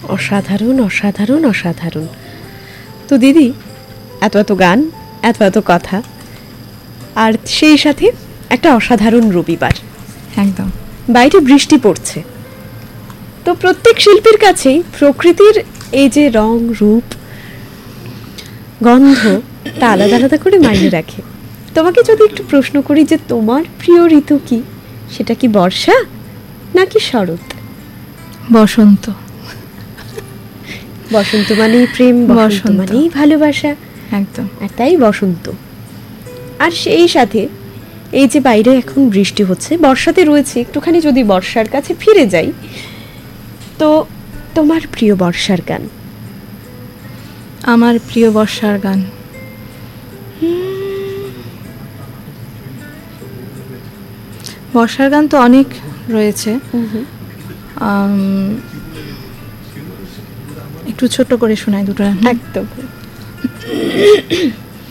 অসাধারণ অসাধারণ অসাধারণ। তো দিদি, এত এত গান, এত এত কথা, আর সেই সাথে একটা অসাধারণ রবিবার, একদম বাইরে বৃষ্টি পড়ছে। তো প্রত্যেক শিল্পীর কাছেই প্রকৃতির এই যে রং রূপ গন্ধ তা আলাদা আলাদা করে মাইনে রাখে। তোমাকে যদি একটু প্রশ্ন করি যে তোমার প্রিয় ঋতু কি, সেটা কি বর্ষা নাকি শরৎ? বসন্ত। বসন্ত মানেই প্রেম, বসন্ত মানেই ভালোবাসা, একদম। আর তাই বসন্ত। আর সেই সাথে এই যে বাইরে এখন বৃষ্টি হচ্ছে, বর্ষাতে রয়েছে, একটুখানি যদি বর্ষার কাছে ফিরে যাই, তো তোমার প্রিয় বর্ষার গান? আমার প্রিয় বর্ষার গান বর্ষার গান তো অনেক রয়েছে, একটু ছোট করে শোনাই দুটো। একদম।